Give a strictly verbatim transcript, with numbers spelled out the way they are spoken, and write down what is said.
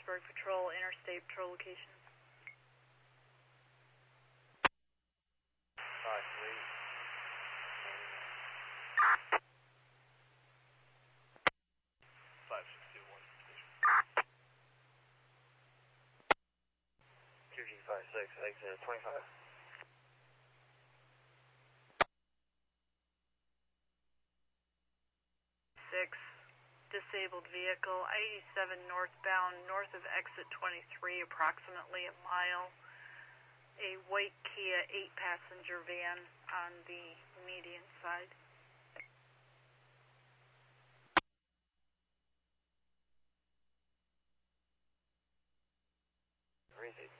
Pittsburgh Patrol, interstate patrol location. five three. five six two one. Q G five six, exit twenty-five. Six, disabled vehicle, I eighty-seven northbound, north of exit twenty-three, approximately a mile. A white Kia eight passenger van on the median side. Where is it?